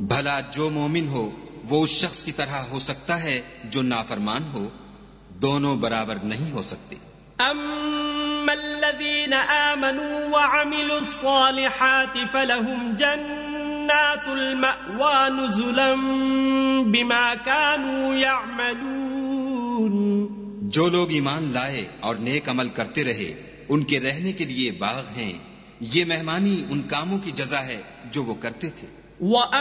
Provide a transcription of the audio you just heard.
भला जो मोमिन हो वो उस शख्स की तरह हो सकता है जो नाफरमान हो, दोनों बराबर नहीं हो सकते। अम्मल्लज़ीन आमनू व अमिलुस्सालिहाति फलहुम जन्नातुल मअवा नुज़ुलन बिमा कानू यअमलून। जो लोग ईमान लाए और नेक अमल करते रहे, उनके रहने के लिए बाग हैं। ये मेहमानी उन कामों की जज़ा है जो वो करते थे।